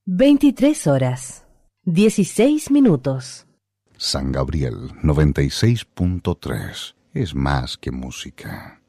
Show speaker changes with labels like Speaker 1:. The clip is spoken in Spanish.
Speaker 1: 23:16.
Speaker 2: San Gabriel 96.3 es más que música.